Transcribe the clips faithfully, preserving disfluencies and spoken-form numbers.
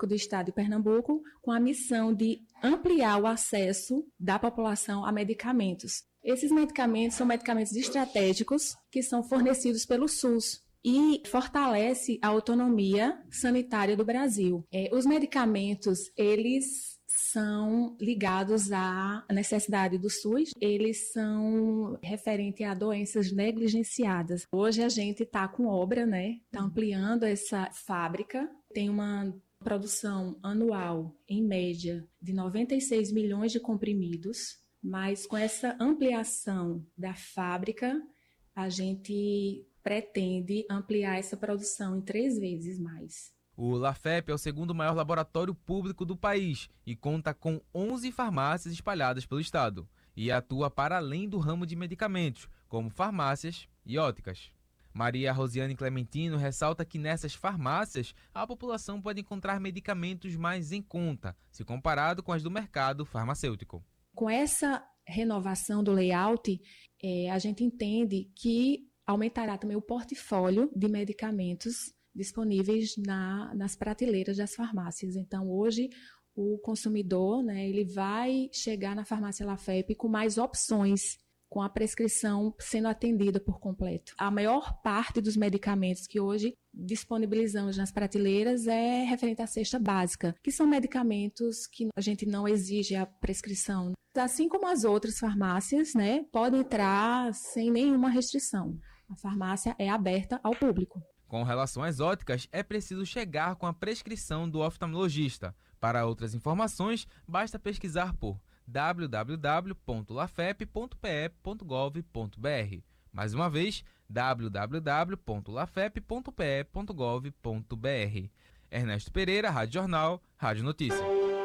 Farmacêutico do Estado de Pernambuco, com a missão de ampliar o acesso da população a medicamentos. Esses medicamentos são medicamentos estratégicos que são fornecidos pelo SUS e fortalece a autonomia sanitária do Brasil. É, os medicamentos, eles são ligados à necessidade do SUS, eles são referentes a doenças negligenciadas. Hoje a gente está com obra, né? Está ampliando essa fábrica, tem uma produção anual, em média, de noventa e seis milhões de comprimidos, mas com essa ampliação da fábrica, a gente pretende ampliar essa produção em três vezes mais. O Lafep é o segundo maior laboratório público do país e conta com onze farmácias espalhadas pelo estado e atua para além do ramo de medicamentos, como farmácias e óticas. Maria Rosiane Clementino ressalta que nessas farmácias a população pode encontrar medicamentos mais em conta, se comparado com as do mercado farmacêutico. Com essa renovação do layout, é, a gente entende que aumentará também o portfólio de medicamentos disponíveis na, nas prateleiras das farmácias. Então, hoje, o consumidor, né, ele vai chegar na farmácia Lafep com mais opções, com a prescrição sendo atendida por completo. A maior parte dos medicamentos que hoje disponibilizamos nas prateleiras é referente à cesta básica, que são medicamentos que a gente não exige a prescrição. Assim como as outras farmácias, né, podem entrar sem nenhuma restrição. A farmácia é aberta ao público. Com relação às óticas, é preciso chegar com a prescrição do oftalmologista. Para outras informações, basta pesquisar por w w w ponto lafep ponto p e ponto gov ponto b r. Mais uma vez, w w w ponto lafep ponto p e ponto gov ponto b r. Ernesto Pereira, Rádio Jornal, Rádio Notícia.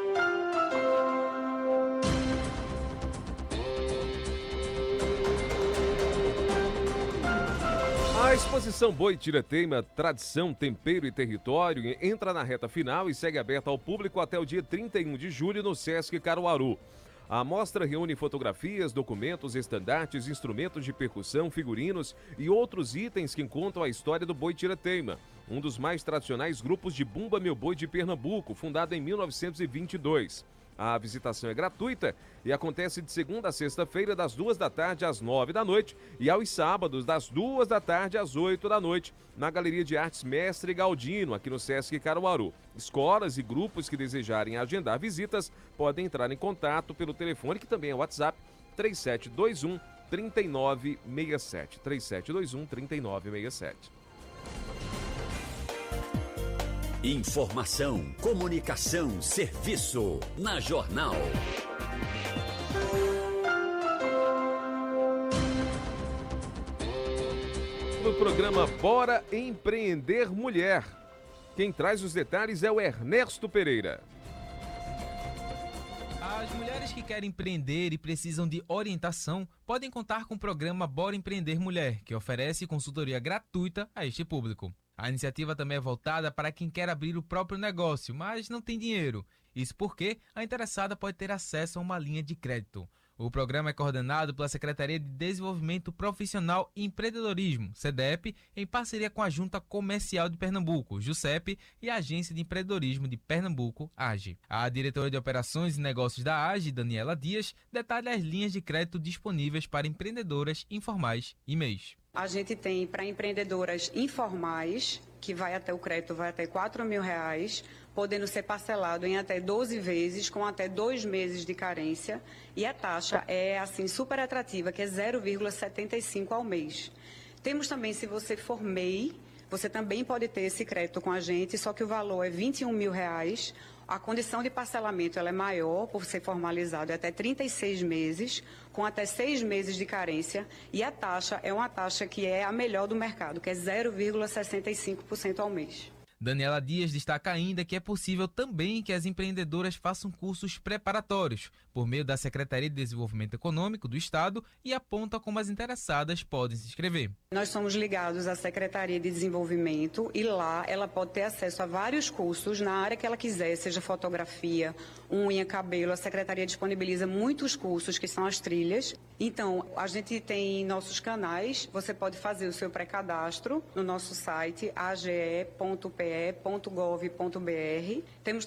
A exposição Boi Tira-Teima, Tradição, Tempero e Território entra na reta final e segue aberta ao público até o dia trinta e um de julho no Sesc Caruaru. A mostra reúne fotografias, documentos, estandartes, instrumentos de percussão, figurinos e outros itens que contam a história do Boi Tira-Teima, um dos mais tradicionais grupos de Bumba Meu Boi de Pernambuco, fundado em mil novecentos e vinte e dois. A visitação é gratuita e acontece de segunda a sexta-feira, das duas da tarde às nove da noite e aos sábados, das duas da tarde às oito da noite, na Galeria de Artes Mestre Galdino, aqui no Sesc Caruaru. Escolas e grupos que desejarem agendar visitas podem entrar em contato pelo telefone, que também é o WhatsApp, três sete dois um, três nove seis sete, três sete dois um, três nove seis sete. Informação, comunicação, serviço. Na Jornal. No programa Bora Empreender Mulher. Quem traz os detalhes é o Ernesto Pereira. As mulheres que querem empreender e precisam de orientação podem contar com o programa Bora Empreender Mulher, que oferece consultoria gratuita a este público. A iniciativa também é voltada para quem quer abrir o próprio negócio, mas não tem dinheiro. Isso porque a interessada pode ter acesso a uma linha de crédito. O programa é coordenado pela Secretaria de Desenvolvimento Profissional e Empreendedorismo, SEDEP, em parceria com a Junta Comercial de Pernambuco, JUSEP, e a Agência de Empreendedorismo de Pernambuco, AGE. A diretora de Operações e Negócios da AGE, Daniela Dias, detalha as linhas de crédito disponíveis para empreendedoras informais e M E Is. A gente tem para empreendedoras informais, que vai até o crédito vai até quatro mil reais, podendo ser parcelado em até doze vezes, com até dois meses de carência. E a taxa é assim super atrativa, que é zero vírgula setenta e cinco ao mês. Temos também, se você for M E I, você também pode ter esse crédito com a gente, só que o valor é vinte e um mil reais. A condição de parcelamento ela é maior, por ser formalizado, é até trinta e seis meses, com até seis meses de carência. E a taxa é uma taxa que é a melhor do mercado, que é zero vírgula sessenta e cinco por cento ao mês. Daniela Dias destaca ainda que é possível também que as empreendedoras façam cursos preparatórios por meio da Secretaria de Desenvolvimento Econômico do Estado e aponta como as interessadas podem se inscrever. Nós somos ligados à Secretaria de Desenvolvimento e lá ela pode ter acesso a vários cursos na área que ela quiser, seja fotografia, unha, cabelo. A Secretaria disponibiliza muitos cursos que são as trilhas. Então, a gente tem nossos canais, você pode fazer o seu pré-cadastro no nosso site a g e ponto p e ponto gov ponto b r. Temos